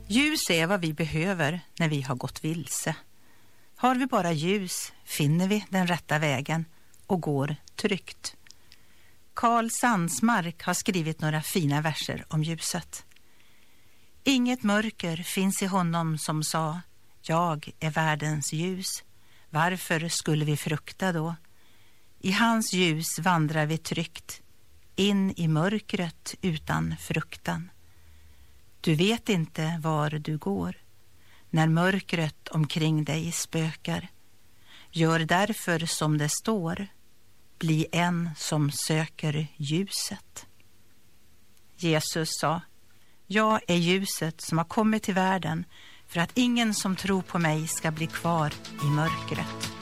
Ljus är vad vi behöver när vi har gått vilse. Har vi bara ljus finner vi den rätta vägen och går tryggt. Carl Sandsmark har skrivit några fina verser om ljuset. Inget mörker finns i honom som sa: jag är världens ljus. Varför skulle vi frukta då? I hans ljus vandrar vi tryggt in i mörkret utan fruktan. Du vet inte var du går när mörkret omkring dig spökar. Gör därför som det står: bli en som söker ljuset. Jesus sa: jag är ljuset som har kommit till världen för att ingen som tror på mig ska bli kvar i mörkret.